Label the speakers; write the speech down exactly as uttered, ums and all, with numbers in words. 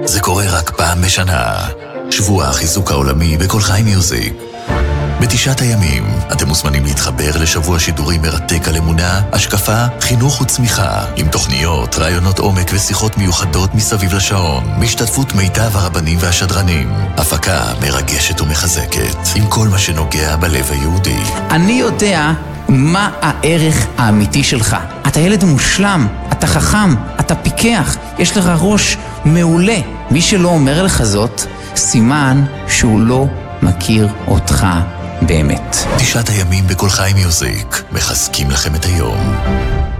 Speaker 1: זה קורה רק פעם בשנה. שבוע החיזוק העולמי בכל חי מיוזיק. בתשעת הימים אתם מוזמנים להתחבר לשבוע שידורים מרתק על אמונה, השקפה, חינוך וצמיחה, עם תוכניות, רעיונות עומק ושיחות מיוחדות מסביב לשעון, בהשתתפות מיטב הרבנים והשדרנים, הפקה מרגשת ומחזקת, עם כל מה שנוגע בלב היהודי.
Speaker 2: אני יודע מה הערך האמיתי שלך. אתה ילד מושלם, אתה חכם, אתה פיקח, יש לך ראש מעולה. מי שלא אומר לך זאת, סימן שהוא לא מכיר אותך באמת.
Speaker 1: תשעת הימים בכל חי מיוזיק מחזקים לכם את היום.